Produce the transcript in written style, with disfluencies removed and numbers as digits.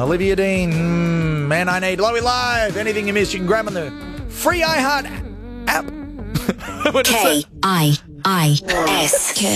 Olivia Dean, Man I Need, Lowy Live. Anything you miss, you can grab on the free iHeart app. K-I-I-S.